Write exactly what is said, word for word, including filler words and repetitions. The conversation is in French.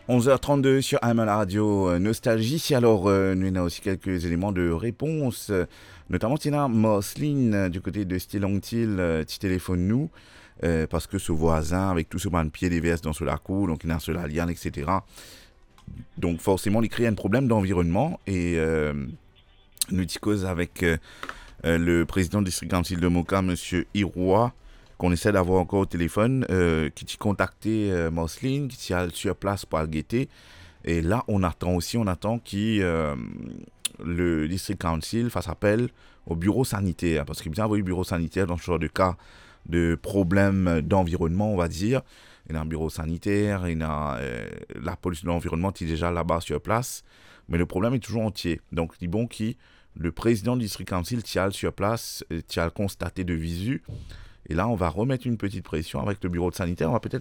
onze heures trente-deux sur A M L Radio euh, Nostalgie. Alors, euh, nous avons aussi quelques éléments de réponse. euh, Notamment, il y a Marceline euh, du côté de Stilongtil, euh, qui téléphone nous. euh, parce que ce voisin, avec tout ce man de pied déverse dans la cour, donc il a cela liane, et cetera. Donc, forcément, il crée un problème d'environnement. Et euh, nous discutons avec euh, euh, le président du district council de Moka, M. Iroua, qu'on essaie d'avoir encore au téléphone, euh, qui t'a contacté euh, Marceline, qui t'a sur place pour le guetter. Et là, on attend aussi, on attend que euh, le district council fasse appel au bureau sanitaire, parce qu'il y a un bureau sanitaire dans ce genre de cas de problème d'environnement, on va dire. Il y a un bureau sanitaire, il y a euh, la police de l'environnement qui est déjà là-bas sur place, mais le problème est toujours entier. Donc, il dit bon qui le président du district council tient sur place, tient constaté de visu. Et là, on va remettre une petite pression avec le bureau de sanitaire. On va peut-être